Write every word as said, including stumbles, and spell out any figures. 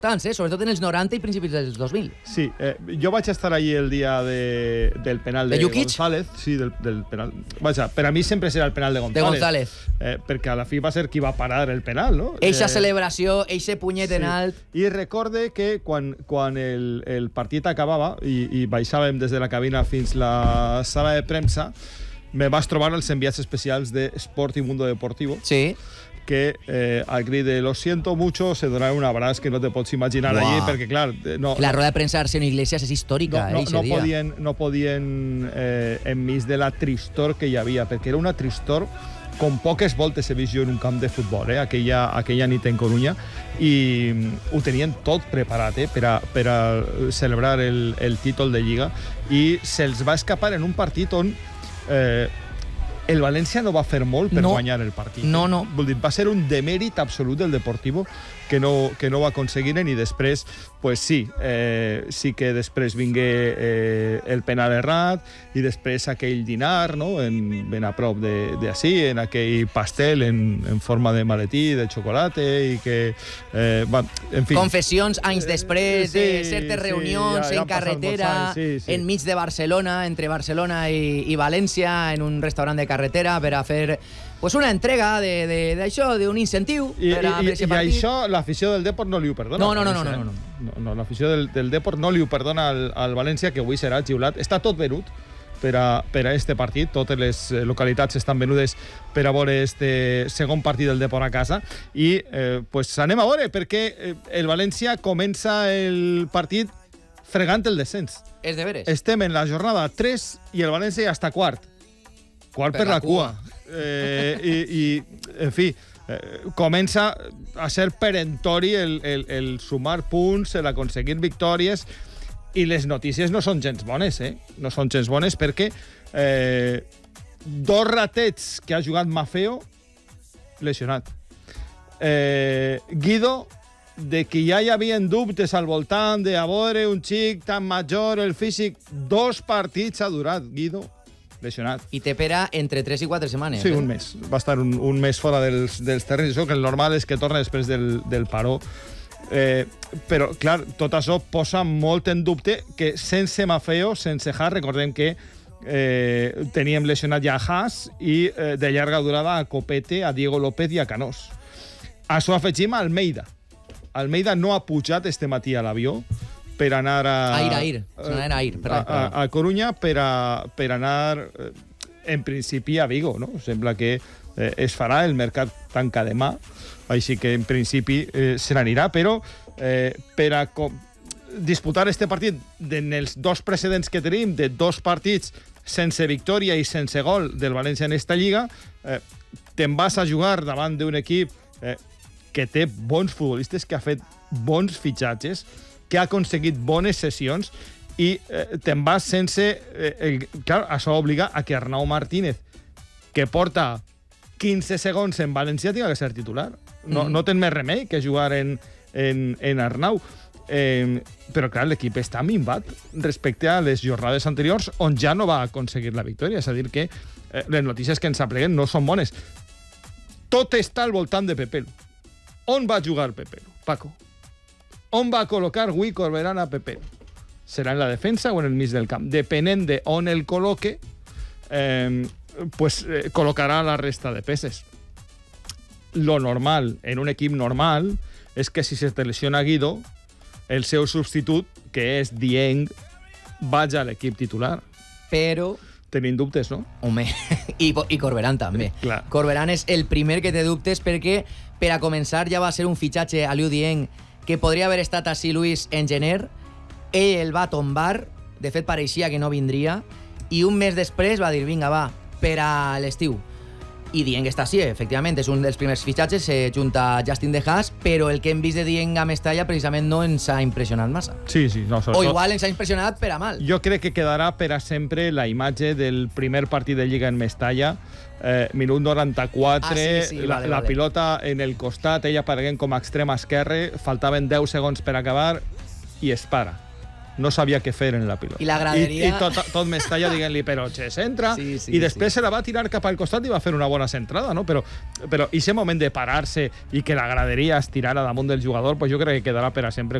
Tants, eh? Sobretot en els noranta i principis dels dos mil. Sí, eh, jo vaig estar allí el dia de, del penal de, de González. Sí, del, del penal. Vaja, per a mi sempre serà el penal de González. De González. Eh, perquè a la fi va ser qui va parar el penal, no? Eixa eh, celebració, eixe punyet sí. en alt... I recorde que quan, quan el, el partit acabava i, i baixàvem des de la cabina fins la sala de premsa, me vas trobar els enviats especials de Sport y Mundo Deportivo. Sí. Que eh, al crit de lo siento mucho se donaron un abraç que no te pots imaginar wow. allí, perquè clar... No, la rueda de premsa d'Arsenio Iglesias és històrica, no, no, eh, no podien, no podien eh, enmig de la tristor que hi havia, perquè era una tristor com poques voltes he vist jo en un camp de futbol, eh, aquella, aquella nit en Corunya, i ho tenien tot preparat eh, per, a, per a celebrar el, el títol de Lliga, i se'ls va escapar en un partit on eh, el València no va fer molt per no, guanyar el partit. No, no. Vull dir, va ser un demèrit absolut del Deportivo que no, que no va aconseguir, i després, pues sí, eh, sí que després vingué eh, el penal errat, i després aquell dinar, no?, en, ben a prop d'ací, en aquell pastel en, en forma de maletí, de xocolata, i que... Eh, va, en fi. Confessions anys després sí, de certes sí, reunions ja, ja en carretera, anys, sí, sí. enmig de Barcelona, entre Barcelona i, i València, en un restaurant de carretera, per a fer... Pues una entrega d'això, d'un incentiu. I, per a i, i, i això l'afició del Deport no li ho perdona. No, no, no. no, no, no. no, no l'afició del, del Deport no li ho perdona al, al València, que avui serà xiulat. Està tot venut per a, per a este partit. Totes les localitats estan venudes per a veure este segon partit del Deport a casa. I eh, pues anem a veure, perquè el València comença el partit fregant el descens. És de veres. Estem en la jornada tres i el València ja està quart. Quart per, per la, la cua. cua. Eh, i, i, en fi, eh, comença a ser perentori el, el, el sumar punts, l'aconseguir victòries, i les notícies no són gens bones, eh? No són gens bones perquè eh, dos ratets que ha jugat Maffeo, lesionat. Eh, Guido, de qui ja hi havia dubtes al voltant de a veure un xic tan major, el físic, dos partits ha durat, Guido, lesionat. I té per a entre tres i quatre setmanes. Sí, eh? un mes. Va estar un, un mes fora dels, dels terrenys. Això que el normal és que torna després del, del paró. Eh, però, clar, tot això posa molt en dubte que sense Maffeo, sense Haas, recordem que eh, teníem lesionat ja a Haas i eh, de llarga durada a Copete, a Diego López i a Canós. A això afegim a Almeida. Almeida no ha pujat este matí a l'avió per anar a... Air, Air. Sonaven Air. Per a, a, a Corunya per, a, per anar, eh, en principi, a Vigo, no? Sembla que eh, es farà, el mercat tanca demà, així que, en principi, eh, se n'anirà, però eh, per a disputar este partit en els dos precedents que tenim, de dos partits sense victòria i sense gol del València en esta Lliga, eh, te'n vas a jugar davant d'un equip eh, que té bons futbolistes, que ha fet bons fitxatges, que ha aconseguit bones sessions, i eh, te'n vas sense... Eh, el, clar, això obliga a que Arnau Martínez, que porta quinze segons en València, tinga que ser titular. No, mm. no ten més remei que jugar en, en, en Arnau. Eh, però, clar, l'equip està minvat respecte a les jornades anteriors, on ja no va aconseguir la victòria. És a dir, que eh, les notícies que ens apleguen no són bones. Tot està al voltant de Pepelu. On va jugar Pepelu, Paco? On va col·locar avui Corberán a Pepelu? Serà en la defensa o en el mig del camp? Depenent de on el col·loque, eh, pues, eh, col·locarà la resta de peces. Lo normal, en un equip normal, és que si se te lesiona Guido, el seu substitut, que és Dieng, vaig a l'equip titular. Però... Tenim dubtes, no? Home, i, i Corberán també. Clar. Corberán és el primer que té dubtes perquè, per a començar, ja va ser un fitxatge a Liu Dieng que podria haver estat així, Luis, en gener. Ell el va tombar, de fet pareixia que no vindria, i un mes després va dir, vinga, va, per a l'estiu. I Dieng està així, efectivament, és un dels primers fitxatges, eh, junt a Justin de Haas, però el que hem vist de Dieng a Mestalla precisament no ens ha impressionat massa. Sí, sí. No, o igual ens ha impressionat per a mal. Jo crec que quedarà per a sempre la imatge del primer partit de Lliga en Mestalla, eh, minut noranta-quatre, ah, sí, sí, la, vale, la vale. pilota en el costat, ella apareguent com a extrema esquerra, faltaven deu segons per acabar i es para. no sabia què fer en la pilota. I la graderia... I, i tot, tot Mestalla dient-li, però che, centra, sí, sí, i després sí. se la va tirar cap al costat i va fer una bona centrada, no? Però, però ese moment de parar-se i que la graderia es tirara damunt del jugador, pues jo crec que quedarà per a sempre